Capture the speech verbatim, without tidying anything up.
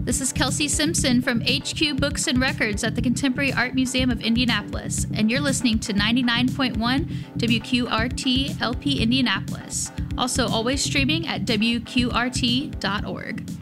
This is Kelsey Simpson from H Q Books and Records at the Contemporary Art Museum of Indianapolis, and you're listening to ninety-nine point one W Q R T L P Indianapolis. Also, always streaming at W Q R T dot org.